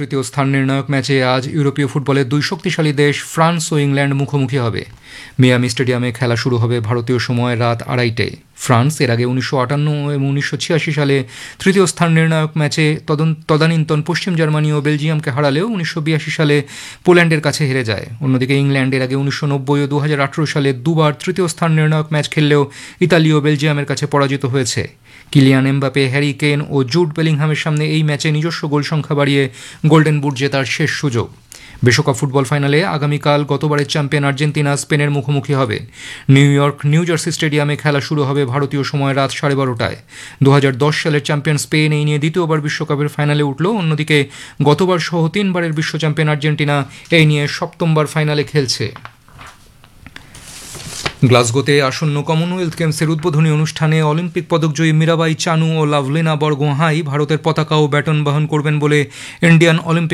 তৃতীয় স্থান নির্ণায়ক ম্যাচে আজ ইউরোপীয় ফুটবলের দুই শক্তিশালী দেশ ফ্রান্স ও ইংল্যান্ড মুখোমুখি হবে। মিয়ামি স্টেডিয়ামে খেলা শুরু হবে ভারতীয় সময় রাত 2:30টায়। ফ্রান্স এর আগে 1958 এবং 1986 সালে তৃতীয় স্থান নির্ণায়ক ম্যাচে তদানীন্তন পশ্চিম জার্মানি ও বেলজিয়ামকে হারালেও 1982 সালে পোল্যান্ডের কাছে হেরে যায়। অন্যদিকে ইংল্যান্ডের আগে 1990 ও 2018 সালে দুবার তৃতীয় স্থান নির্ণায়ক ম্যাচ খেললেও ইতালি ও বেলজিয়ামের কাছে পরাজিত হয়েছে। কিলিয়ান এমবাপে, হ্যারি কেন ও জুড বেলিংহামের সামনে এই ম্যাচে নিজস্ব গোল সংখ্যা বাড়িয়ে গোল্ডেন বুট জেতার শেষ সুযোগ। বিশ্বকাপ ফুটবল ফাইনালে আগামীকাল গতবারের চ্যাম্পিয়ন আর্জেন্টিনা স্পেনের মুখোমুখি হবে। নিউ ইয়র্ক নিউ জার্সি স্টেডিয়ামে খেলা শুরু হবে ভারতীয় সময় রাত 12:30টায়। 2010 সালের চ্যাম্পিয়ন স্পেন এই নিয়ে দ্বিতীয়বার বিশ্বকাপের ফাইনালে উঠল। অন্যদিকে গতবার সহ 3বারের বিশ্ব চ্যাম্পিয়ন আর্জেন্টিনা এই নিয়ে সপ্তমবার ফাইনালে খেলছে। গ্লাসগোতে আসন্ন কমনওয়েলথ গেমসের উদ্বোধনী অনুষ্ঠানে অলিম্পিক পদকজয়ী মীরাবাই চানু ও লাভলিনা বরগোহাঁই ভারতের পতাকা ও ব্যাটন বহন করবেন বলে ইন্ডিয়ান অলিম্পিক